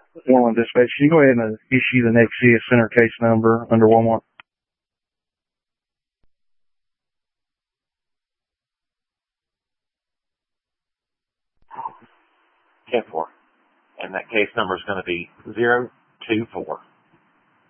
Walmart Dispatch, can you go ahead and issue the next CS Center case number under Walmart? 10-4. And that case number is going to be 024.